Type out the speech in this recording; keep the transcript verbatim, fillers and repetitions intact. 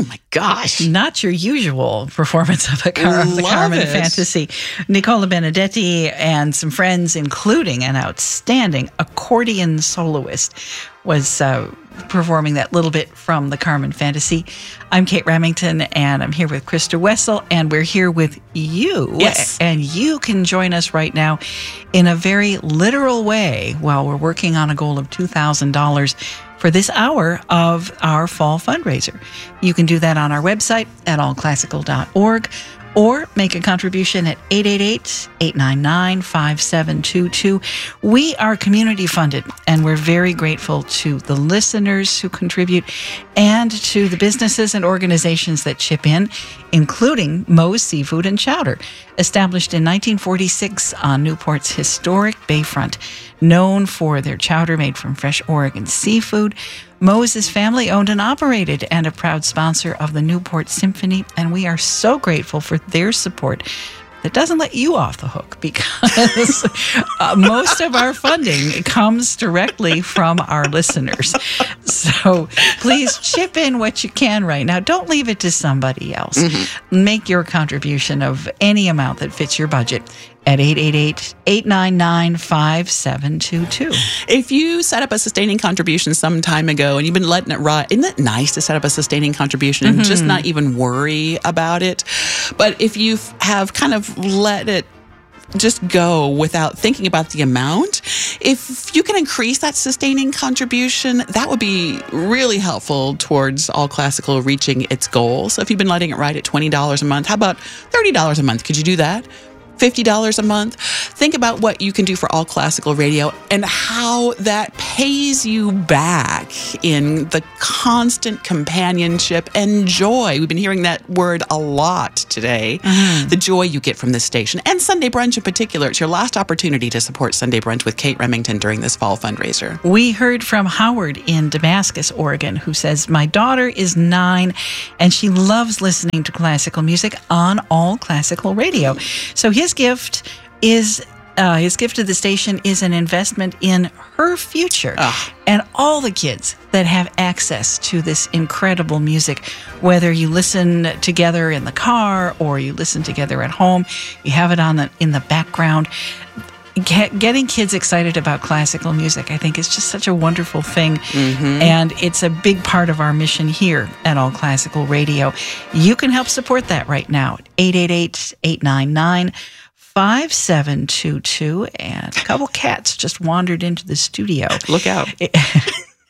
Oh my gosh. Not your usual performance of a car, the Carmen it. Fantasy. Nicola Benedetti and some friends, including an outstanding accordion soloist, was uh, performing that little bit from the Carmen Fantasy. I'm Kate Remington, and I'm here with Krista Wessel, and we're here with you. Yes. And you can join us right now in a very literal way while we're working on a goal of two thousand dollars for this hour of our fall fundraiser. You can do that on our website at all classical dot org or make a contribution at eight eight eight, eight nine nine, five seven two two. We are community funded, and we're very grateful to the listeners who contribute and to the businesses and organizations that chip in, including Moe's Seafood and Chowder, established in nineteen forty-six on Newport's historic bayfront. Known for their chowder made from fresh Oregon seafood, Moe's is family owned and operated and a proud sponsor of the Newport Symphony, and we are so grateful for their support. That doesn't let you off the hook, because uh, most of our funding comes directly from our listeners. So please chip in what you can right now. Don't leave it to somebody else. Mm-hmm. Make your contribution of any amount that fits your budget at eight eight eight, eight nine nine, five seven two two. If you set up a sustaining contribution some time ago and you've been letting it rot, isn't it nice to set up a sustaining contribution and mm-hmm. just not even worry about it? But if you have kind of let it just go without thinking about the amount, if you can increase that sustaining contribution, that would be really helpful towards All Classical reaching its goal. So if you've been letting it ride at twenty dollars a month, how about thirty dollars a month? Could you do that? fifty dollars a month. Think about what you can do for All Classical Radio and how that pays you back in the constant companionship and joy. We've been hearing that word a lot today. Mm-hmm. The joy you get from this station and Sunday Brunch in particular. It's your last opportunity to support Sunday Brunch with Kate Remington during this fall fundraiser. We heard from Howard in Damascus, Oregon, who says, my daughter is nine and she loves listening to classical music on All Classical Radio. So his gift is uh, his gift to the station is an investment in her future. Ugh. And all the kids that have access to this incredible music, whether you listen together in the car or you listen together at home, you have it on the, in the background. Get, getting kids excited about classical music, I think, is just such a wonderful thing. Mm-hmm. And it's a big part of our mission here at All Classical Radio. You can help support that right now at eight eight eight, eight nine nine, five seven two two. And a couple cats just wandered into the studio. Look out.